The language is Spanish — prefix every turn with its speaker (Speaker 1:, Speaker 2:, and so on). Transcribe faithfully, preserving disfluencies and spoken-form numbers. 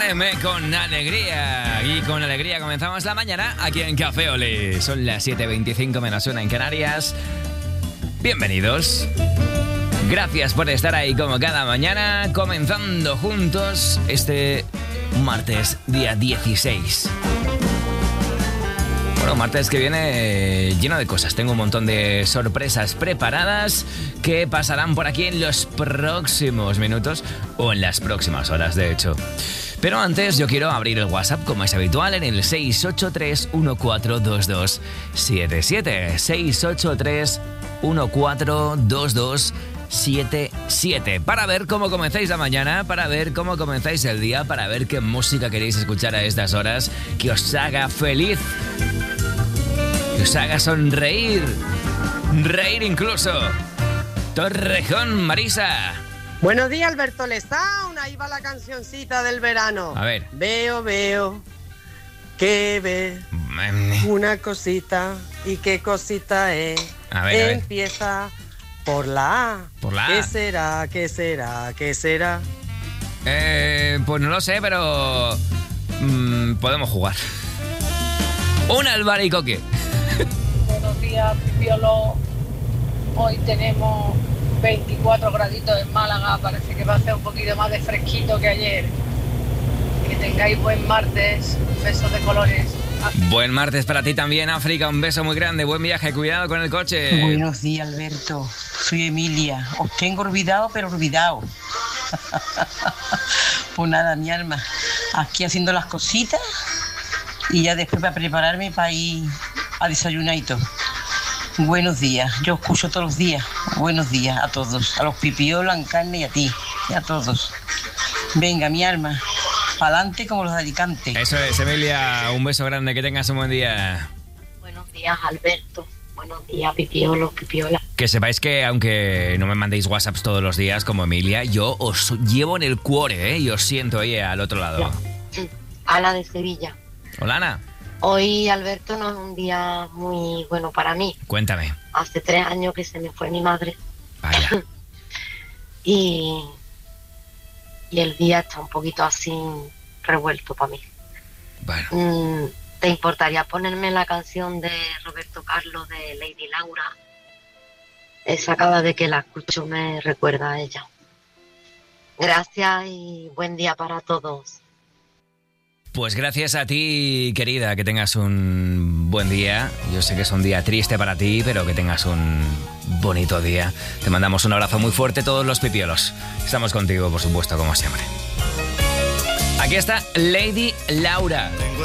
Speaker 1: Póneme con alegría. Y con alegría comenzamos la mañana aquí en Café Oli. Son las siete veinticinco menos una en Canarias. Bienvenidos. Gracias por estar ahí como cada mañana, comenzando juntos este martes, día dieciséis. Bueno, martes que viene lleno de cosas. Tengo un montón de sorpresas preparadas que pasarán por aquí en los próximos minutos o en las próximas horas, de hecho. Pero antes yo quiero abrir el WhatsApp como es habitual en el seis ocho tres uno cuatro dos dos siete siete. seis ocho tres uno cuatro dos dos siete siete. Para ver cómo comenzáis la mañana, para ver cómo comenzáis el día, para ver qué música queréis escuchar a estas horas que os haga feliz, que os haga sonreír, reír incluso. Torrejón, Marisa.
Speaker 2: Buenos días, Alberto Lezaun. Ahí va la cancioncita del verano.
Speaker 1: A ver.
Speaker 2: Veo, veo, que ve una cosita. ¿Y qué cosita es?
Speaker 1: A ver, a ver.
Speaker 2: Empieza por la A.
Speaker 1: Por la A.
Speaker 2: ¿Qué será? ¿Qué será? ¿Qué será?
Speaker 1: Eh, pues no lo sé, pero mmm, podemos jugar. Un albaricoque.
Speaker 3: Buenos días, Pipiolo. Hoy tenemos veinticuatro graditos en Málaga. Parece que va a hacer un poquito más de fresquito que ayer. Que tengáis buen martes. Besos de colores.
Speaker 1: Buen martes para ti también, África. Un beso muy grande. Buen viaje. Cuidado con el coche.
Speaker 4: Buenos días, Alberto. Soy Emilia. Os tengo olvidado, pero olvidado. Pues nada, mi alma. Aquí haciendo las cositas. Y ya después para prepararme para ir a desayunar y todo. Buenos días. Yo os escucho todos los días. Buenos días a todos. A los Pipiolos, a Encarne y a ti. Y a todos. Venga, mi alma. Pa'lante como los de Alicante.
Speaker 1: Eso es, Emilia. Un beso grande. Que tengas un buen día.
Speaker 5: Buenos días, Alberto. Buenos días, Pipiolos, Pipiola.
Speaker 1: Que sepáis que aunque no me mandéis WhatsApps todos los días como Emilia, yo os llevo en el cuore, ¿eh? Y os siento ahí al otro lado.
Speaker 5: Ana de Sevilla.
Speaker 1: Hola, Ana.
Speaker 5: Hoy, Alberto, no es un día muy bueno para mí.
Speaker 1: Cuéntame.
Speaker 5: Hace tres años que se me fue mi madre.
Speaker 1: Vaya.
Speaker 5: y, y el día está un poquito así revuelto para mí.
Speaker 1: Bueno.
Speaker 5: Mm, ¿Te importaría ponerme la canción de Roberto Carlos de Lady Laura? Esa cada vez que la escucho me recuerda a ella. Gracias y buen día para todos.
Speaker 1: Pues gracias a ti, querida, que tengas un buen día. Yo sé que es un día triste para ti, pero que tengas un bonito día. Te mandamos un abrazo muy fuerte todos los Pipiolos. Estamos contigo, por supuesto, como siempre. Aquí está Lady Laura.